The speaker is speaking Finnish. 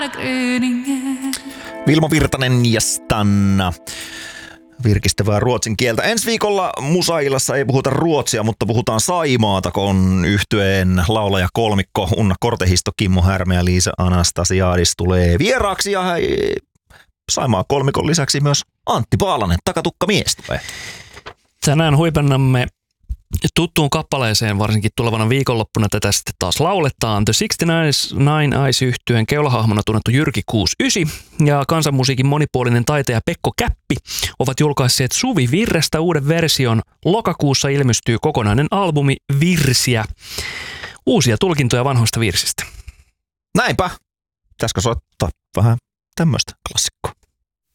Vilma Virtanen ja Stanna. Virkistävää ruotsin kieltä. Ensi viikolla Musailassa ei puhuta ruotsia, mutta puhutaan Saimaata, kun yhtyeen laulaja kolmikko Unna Kortehisto, Kimmo Härmä ja Liisa Anastasiadis tulee vieraaksi. Ja Saimaa kolmikon lisäksi myös Antti Paalanen, takatukkamies. Tänään huipennamme tuttuun kappaleeseen, varsinkin tulevana viikonloppuna tätä sitten taas lauletaan. The 69 Eyes-yhtyeen keulahahmona tunnettu Jyrki 69 ja kansanmusiikin monipuolinen taiteilija Pekko Käppi ovat julkaisseet Suvi Virrestä uuden version. Lokakuussa ilmestyy kokonainen albumi Virsiä. Uusia tulkintoja vanhoista virsistä. Näinpä. Pitäisikö soittaa vähän tämmöistä klassikkoa?